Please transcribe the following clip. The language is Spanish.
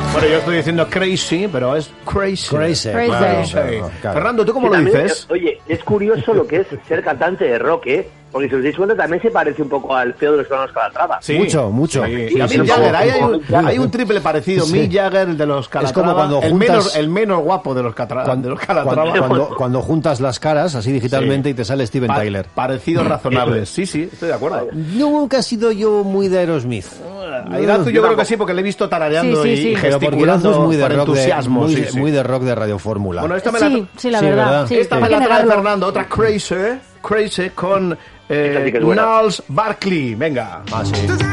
Bueno, yo estoy diciendo crazy, pero es crazy. Crazy. Claro, sí. Claro. Fernando, ¿tú cómo lo también, dices? Oye, es curioso lo que es ser cantante de rock, ¿eh? Porque si os dais cuenta también se parece un poco al feo de los Hermanos Calatrava. Sí. Mucho. Sí. Sí, Y a sí, Mick sí. Jagger, hay un triple parecido. Sí. Mick Jagger, el de los Calatrava, como cuando juntas- el menos guapo de los Calatrava. Cuando juntas las caras así digitalmente y te sale Steven Tyler. Parecidos razonables. Sí, estoy de acuerdo. Nunca he sido yo muy de Aerosmith. A Irazu yo creo que sí, porque le he visto tarareando Sí, sí, sí. y Pero porque Irazu gesticulando es muy de con rock entusiasmo. muy, sí. muy de rock de Radio Fórmula. Bueno, esta me Sí, la Sí, verdad. ¿verdad? Sí, esta hay me que la trae negarlo. Fernando, otra crazy con Esta sí que es buena. Gnarls Barkley. Venga. Ah, sí.